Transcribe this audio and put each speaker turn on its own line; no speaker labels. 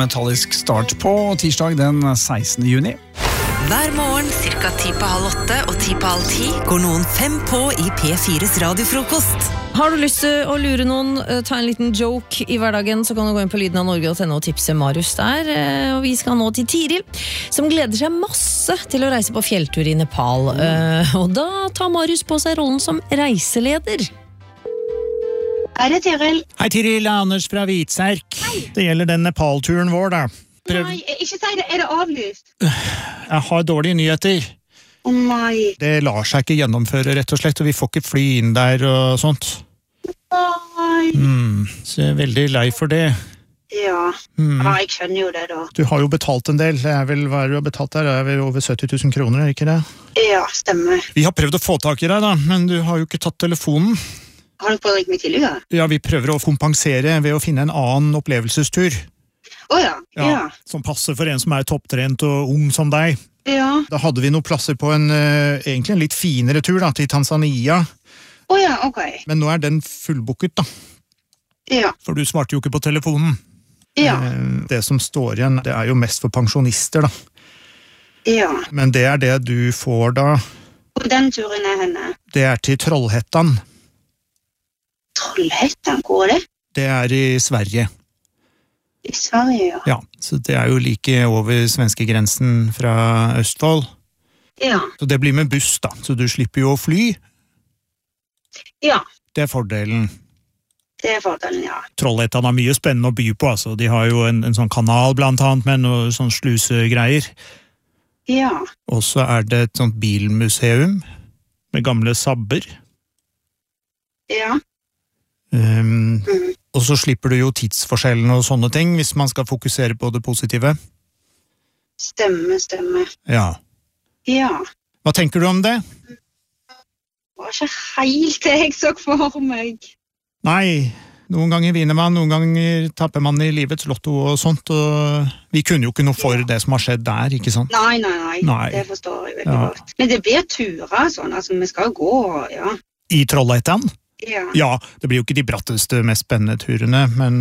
Metallic Start på tirsdag den 16. juni.
Hver morgen, cirka 7:30 og 10:30 går noen 5 på i P4s radiofrokost.
Har du lyst til å lure noen, ta en liten joke i hverdagen, så kan du gå inn på Lyden av Norge og tipse Marius der. Og vi skal nå til Tiril, som gleder seg masse til å reise på fjelltur i Nepal. Og da tar Marius på seg rollen som reiseleder.
Hei, det Tiril.
Hei Tiril, Anders fra Hvitserk. Det gjelder den Nepal-turen vår da.
Nei, ikke si det, er det avlyst?
Jeg har dårlige nyheter.
Nei.
Det lar seg ikke gjennomføre rett og slett, og vi får ikke fly inn der og sånt.
Nei.
Så jeg er veldig lei for det.
Ja, jeg skjønner jo det da.
Du har jo betalt en del, hva du har betalt der, det er vel over 70 000 kroner, er ikke det?
Ja, stemmer.
Vi har prøvd å få tak i deg da, men du har jo ikke tatt telefonen.
Har du prøvd meg tidligere?
Ja, vi prøver å kompensere ved å finne en annen opplevelsestur.
Ja.
Som passer for en som er topptrent og ung som deg.
Ja.
Da hadde vi noen plasser på egentlig en litt finere tur da, til Tanzania.
Ok.
Men nå er den fullbooket da.
Ja.
For du svarte jo ikke på telefonen.
Ja.
Det som står igjen, det er jo mest for pensjonister da.
Ja.
Men det er det du får da.
Og den turen er henne?
Det er til Trollhättan.
Trollhättan, hvor er det?
Det er i Sverige.
I Sverige, ja.
Ja, så det er jo like over svenskegrensen fra Østfold.
Ja.
Så det blir med buss da, så du slipper jo å fly.
Ja.
Det er fordelen.
Det er fordelen, ja.
Trollhättan har mye spennende å by på, altså. De har jo en sånn kanal blant annet, med noe sånn slusegreier.
Ja.
Og så er det et sånt bilmuseum med gamle sabber.
Ja.
Og så slipper du jo tidsforskjellen og sånne ting, hvis man skal fokusere på det positive.
Stemmer.
Ja.
Ja.
Hva tenker du om det?
Det var ikke helt det jeg så for meg.
Nei, noen ganger vinner man, noen ganger tapper man i livets lotto og sånt, og vi kunne jo ikke noe for det som har skjedd der, ikke sant?
Nei. Det forstår jeg veldig godt. Men det blir turer sånn, altså vi skal gå, ja.
I Trollhättan?
Ja.
Ja, det blir jo ikke de bratteste, mest spennende turene, men